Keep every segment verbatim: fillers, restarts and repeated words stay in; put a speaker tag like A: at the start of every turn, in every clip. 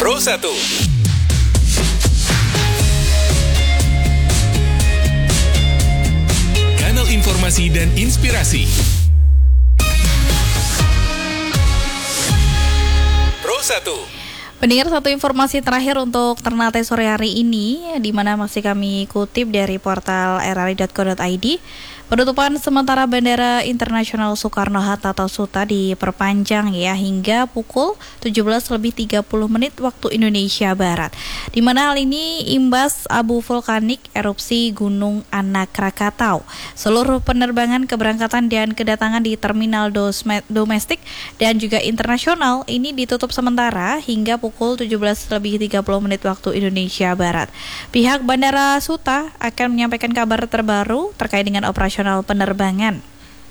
A: Pro satu. Kanal informasi dan inspirasi. Pro satu.
B: Pendengar, satu informasi terakhir untuk Ternate sore hari ini, di mana masih kami kutip dari portal r r i dot co dot i d. Penutupan sementara Bandara Internasional Soekarno-Hatta atau SUTA diperpanjang ya hingga pukul tujuh belas lebih tiga puluh menit waktu Indonesia Barat. Di mana hal ini imbas abu vulkanik erupsi Gunung Anak Rakatau. Seluruh penerbangan keberangkatan dan kedatangan di terminal domestik dan juga internasional ini ditutup sementara hingga pukul tujuh belas lebih tiga puluh menit waktu Indonesia Barat. Pihak Bandara SUTA akan menyampaikan kabar terbaru terkait dengan operasi penerbangan.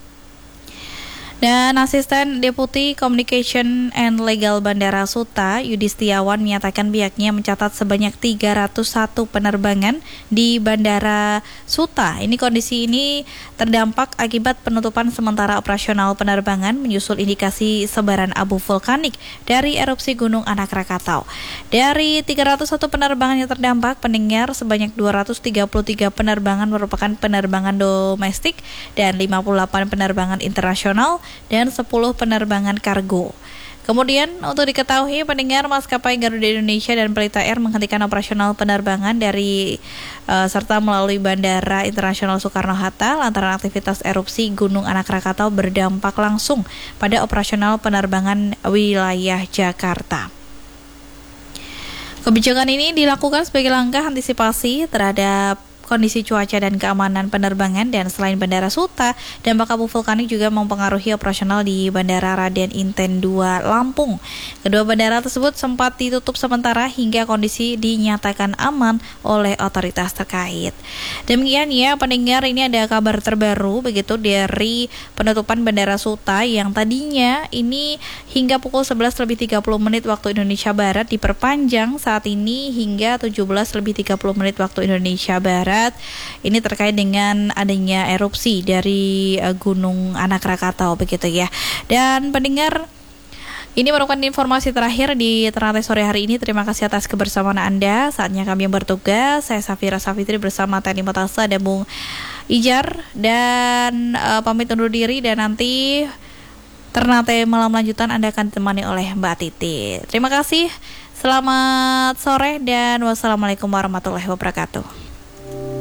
B: Dan Asisten Deputi Communication and Legal Bandara SUTA, Yudi Setiawan, menyatakan pihaknya mencatat sebanyak tiga ratus satu penerbangan di Bandara SUTA. Ini kondisi ini terdampak akibat penutupan sementara operasional penerbangan menyusul indikasi sebaran abu vulkanik dari erupsi Gunung Anak Rakatau. Dari tiga ratus satu penerbangan yang terdampak, pendengar, sebanyak dua ratus tiga puluh tiga penerbangan merupakan penerbangan domestik dan lima puluh delapan penerbangan internasional dan sepuluh penerbangan kargo. Kemudian untuk diketahui, pendengar, maskapai Garuda Indonesia dan Pelita Air menghentikan operasional penerbangan dari uh, serta melalui Bandara Internasional Soekarno-Hatta lantaran aktivitas erupsi Gunung Anak Rakatau berdampak langsung pada operasional penerbangan wilayah Jakarta. Kebijakan ini dilakukan sebagai langkah antisipasi terhadap kondisi cuaca dan keamanan penerbangan, dan selain Bandara SUTA, dampak abu vulkanik juga mempengaruhi operasional di Bandara Raden Inten dua Lampung. Kedua bandara tersebut sempat ditutup sementara hingga kondisi dinyatakan aman oleh otoritas terkait. Demikian ya pendengar, ini ada kabar terbaru begitu dari penutupan Bandara SUTA yang tadinya ini hingga pukul sebelas lebih tiga puluh menit waktu Indonesia Barat diperpanjang saat ini hingga tujuh belas lebih tiga puluh menit waktu Indonesia Barat. Ini terkait dengan adanya erupsi dari uh, Gunung Anak Rakatau begitu ya. Dan pendengar, ini merupakan informasi terakhir di Ternate sore hari ini. Terima kasih atas kebersamaan Anda. Saatnya kami yang bertugas. Saya Safira Safitri bersama Teni Motasa dan Bung Ijar, dan uh, pamit undur diri, dan nanti Ternate malam lanjutan Anda akan ditemani oleh Mbak Titi. Terima kasih. Selamat sore dan wassalamualaikum warahmatullahi wabarakatuh.